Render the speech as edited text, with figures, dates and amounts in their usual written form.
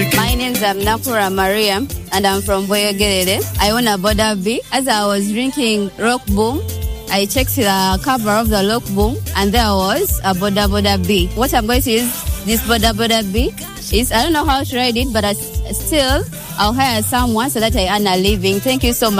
My name's Nakura Mariam, and I'm from Boyogere. I own a Boda B. As I was drinking Rock Boom, I checked the cover of the Rock Boom, and there was a Boda B. What I'm going to use this Boda B is, I don't know how to ride it, but I'll hire someone so that I earn a living. Thank you so much.